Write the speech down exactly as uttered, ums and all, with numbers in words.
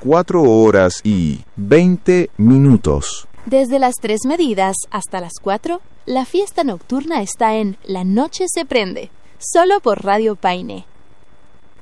cuatro horas y veinte minutos. Desde las tres medidas hasta las cuatro, la fiesta nocturna está en La Noche se Prende, solo por Radio Paine.